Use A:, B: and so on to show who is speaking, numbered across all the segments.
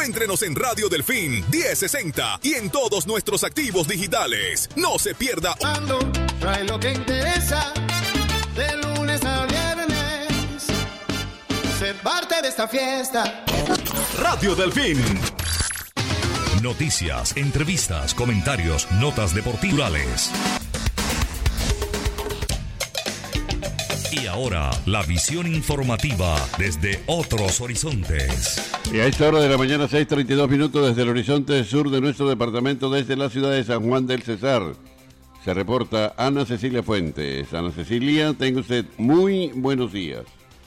A: Encuéntrenos en Radio Delfín 1060 y en todos nuestros activos digitales. No se pierda.
B: Trae lo que interesa de lunes a viernes. Ser parte de esta fiesta.
A: Radio Delfín.
C: Noticias, entrevistas, comentarios, notas deportivas. Y ahora, la visión informativa desde otros horizontes.
D: Y a esta hora de la mañana, 6:32 minutos, desde el horizonte sur de nuestro departamento, desde la ciudad de San Juan del Cesar, se reporta Ana Cecilia Fuentes. Ana Cecilia, tenga usted muy buenos días.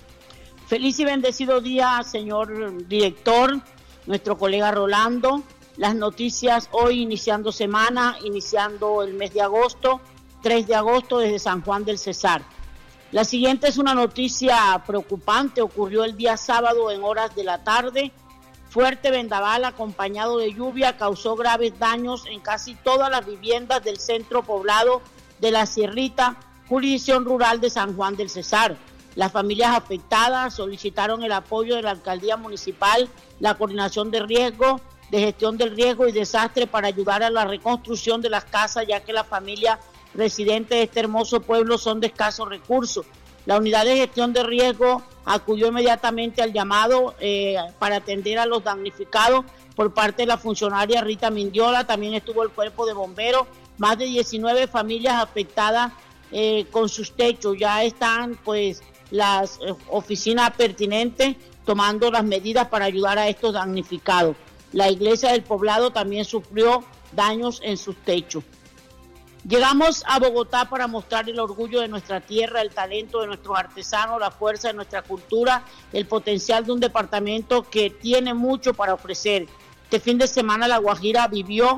E: Feliz y bendecido día, señor director, nuestro colega Rolando. Las noticias hoy iniciando semana, iniciando el mes de agosto, 3 de agosto desde San Juan del Cesar. La siguiente es una noticia preocupante, ocurrió el día sábado en horas de la tarde. Fuerte vendaval acompañado de lluvia causó graves daños en casi todas las viviendas del centro poblado de La Sierrita, jurisdicción rural de San Juan del Cesar. Las familias afectadas solicitaron el apoyo de la alcaldía municipal, la coordinación de riesgo, de gestión del riesgo y desastre para ayudar a la reconstrucción de las casas, ya que las familias residentes de este hermoso pueblo son de escasos recursos. La unidad de gestión de riesgo acudió inmediatamente al llamado para atender a los damnificados por parte de la funcionaria Rita Mindiola. También estuvo el cuerpo de bomberos, más de 19 familias afectadas con sus techos. Ya están pues las oficinas pertinentes tomando las medidas para ayudar a estos damnificados. La iglesia del poblado también sufrió daños en sus techos. Llegamos a Bogotá para mostrar el orgullo de nuestra tierra, el talento de nuestros artesanos, la fuerza de nuestra cultura, el potencial de un departamento que tiene mucho para ofrecer. Este fin de semana La Guajira vivió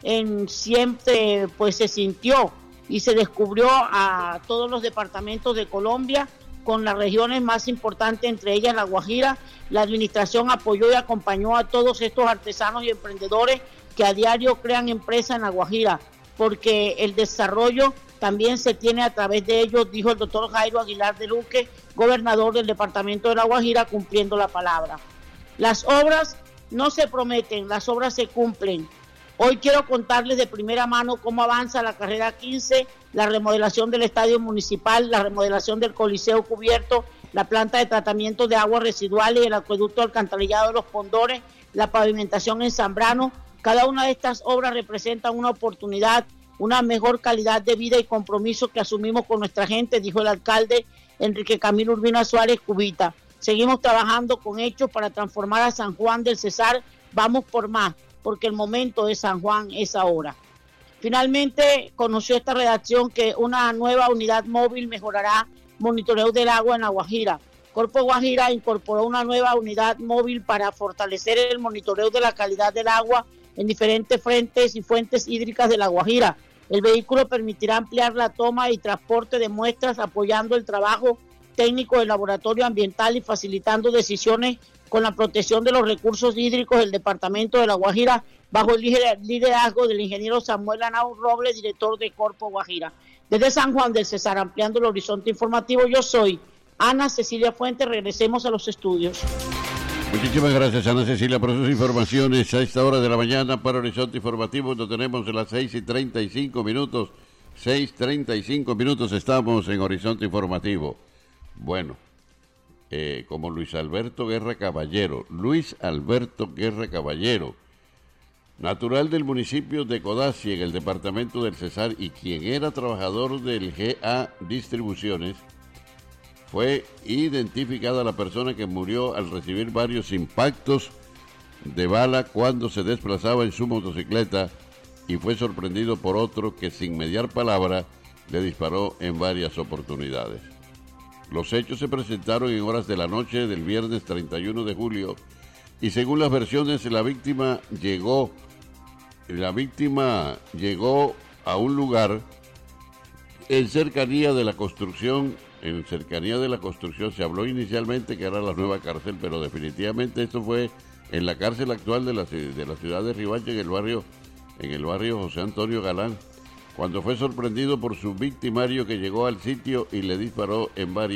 E: siempre, pues se sintió y se descubrió a todos los departamentos de Colombia, con las regiones más importantes, entre ellas La Guajira. La administración apoyó y acompañó a todos estos artesanos y emprendedores que a diario crean empresas en La Guajira, porque el desarrollo también se tiene a través de ellos, dijo el doctor Jairo Aguilar de Luque, gobernador del departamento de La Guajira, cumpliendo la palabra. Las obras no se prometen, las obras se cumplen. Hoy quiero contarles de primera mano cómo avanza la carrera 15, la remodelación del estadio municipal, la remodelación del coliseo cubierto, la planta de tratamiento de aguas residuales, el acueducto alcantarillado de Los Pondores, la pavimentación en Zambrano. Cada una de estas obras representa una oportunidad, una mejor calidad de vida y compromiso que asumimos con nuestra gente, dijo el alcalde Enrique Camilo Urbina Suárez Cubita. Seguimos trabajando con hechos para transformar a San Juan del Cesar. Vamos por más, porque el momento de San Juan es ahora. Finalmente, conoció esta redacción que una nueva unidad móvil mejorará monitoreo del agua en La Guajira. Corpo Guajira incorporó una nueva unidad móvil para fortalecer el monitoreo de la calidad del agua en diferentes frentes y fuentes hídricas de La Guajira. El vehículo permitirá ampliar la toma y transporte de muestras, apoyando el trabajo técnico del laboratorio ambiental y facilitando decisiones con la protección de los recursos hídricos del departamento de La Guajira, bajo el liderazgo del ingeniero Samuel Anau Robles, director de Corpo Guajira. Desde San Juan del Cesar, ampliando el horizonte informativo, yo soy Ana Cecilia Fuentes. Regresemos a los estudios.
D: Muchísimas gracias, Ana Cecilia, por sus informaciones a esta hora de la mañana para Horizonte Informativo. Lo tenemos a las 6:35 minutos. 6:35 minutos estamos en Horizonte Informativo. Bueno, como Luis Alberto Guerra Caballero, natural del municipio de Codazzi, en el departamento del Cesar, y quien era trabajador del GA Distribuciones, fue identificada la persona que murió al recibir varios impactos de bala cuando se desplazaba en su motocicleta y fue sorprendido por otro que, sin mediar palabra, le disparó en varias oportunidades. Los hechos se presentaron en horas de la noche del viernes 31 de julio y, según las versiones, la víctima llegó a un lugar en cercanía de la construcción. Se habló inicialmente que era la nueva cárcel, pero definitivamente esto fue en la cárcel actual de la ciudad de Riohacha, en el barrio José Antonio Galán, cuando fue sorprendido por su victimario, que llegó al sitio y le disparó en varias